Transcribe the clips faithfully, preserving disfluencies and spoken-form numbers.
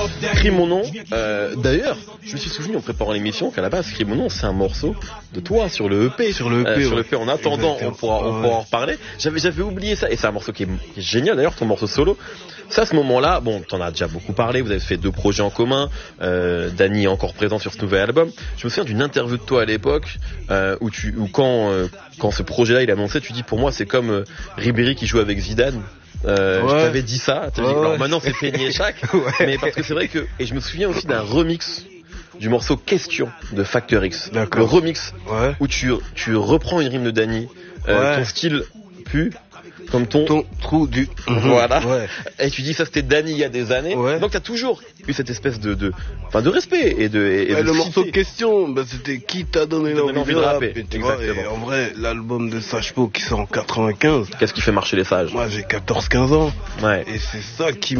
Crie mon nom. Euh, d'ailleurs, je me suis souvenu en préparant l'émission qu'à la base, Crie mon nom, c'est un morceau de toi sur le E P. Sur le E P, euh, ouais. Sur le E P. En attendant, on pourra, on pourra en reparler. J'avais, j'avais oublié ça. Et c'est un morceau qui est, qui est génial. D'ailleurs, ton morceau solo. Ça, à ce moment-là, bon, t'en as déjà beaucoup parlé. Vous avez fait deux projets en commun. Euh, Dany est encore présent sur ce nouvel album. Je me souviens d'une interview de toi à l'époque euh, où tu, où quand, euh, quand ce projet-là il annonçait, tu dis pour moi c'est comme euh, Ribéry qui joue avec Zidane. Euh, ouais. Je t'avais dit ça. T'avais ouais, dit, alors ouais. maintenant c'est Peigny et Shaq. Ouais. Mais parce que c'est vrai que, et je me souviens aussi d'un remix du morceau Question de Factor X. D'accord. Le remix ouais. où tu, tu reprends une rime de Dany. Euh, ouais. Ton style pue. Comme ton... ton trou du... Voilà. Ouais. Et tu dis ça c'était Dany il y a des années. Ouais. Donc t'as toujours eu cette espèce de, de, enfin de respect et de. Et, et ouais, de le morceau cité. Question, bah, c'était qui t'a donné l'envie, envie de de rapper. rapper. Tu vois, et en vrai, l'album de Sage-Po qui sort en quatre-vingt-quinze. Qu'est-ce qui fait marcher les sages? Moi j'ai quatorze quinze ans. Ouais. Et c'est ça qui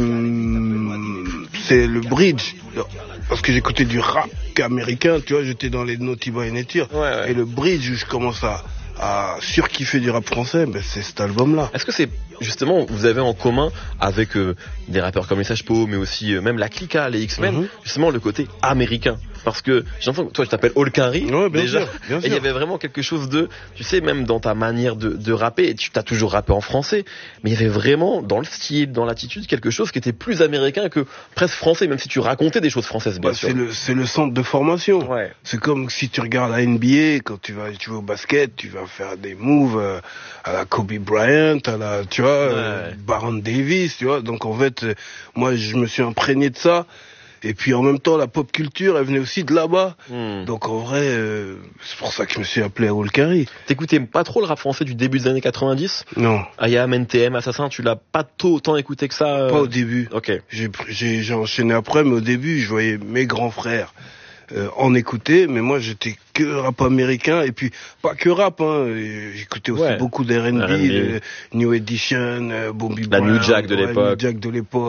me... C'est le bridge. Parce que j'écoutais du rap américain, tu vois, j'étais dans les Naughty by Nature. Ouais, ouais. Et le bridge où je commence à, à surkiffer du rap français, ben c'est cet album-là. Est-ce que c'est justement vous avez en commun avec euh, des rappeurs comme les Sage-Po, mais aussi euh, même la Clica, les X-Men, mm-hmm. justement le côté américain? Parce que j'ai l'impression que toi je t'appelle Olkari ouais, bien déjà, sûr, bien et il y avait vraiment quelque chose de, tu sais, même dans ta manière de, de rapper, et tu t'as toujours rappé en français, mais il y avait vraiment dans le style, dans l'attitude, quelque chose qui était plus américain que presque français, même si tu racontais des choses françaises, bien bah, sûr. C'est le, c'est le centre de formation. Ouais. C'est comme si tu regardes la N B A, quand tu vas, tu vas au basket, tu vas faire des moves euh, à la Kobe Bryant, à la, tu vois, ouais. euh, Baron Davis, tu vois. Donc en fait, euh, moi je me suis imprégné de ça. Et puis en même temps, la pop culture, elle venait aussi de là-bas. Mm. Donc en vrai, euh, c'est pour ça que je me suis appelé Olkari. T'écoutais pas trop le rap français du début des années quatre-vingt-dix? Non. I A M, N T M, Assassin, tu l'as pas tôt autant écouté que ça? Euh... Pas au début. Ok. J'ai, j'ai, j'ai enchaîné après, mais au début, je voyais mes grands frères euh, en écouter, mais moi j'étais que rap américain, et puis pas que rap, hein, j'écoutais aussi ouais. beaucoup d'R and B, de New Edition, euh, Bobby la Brown, New Jack de ouais, l'époque. New Jack de l'époque.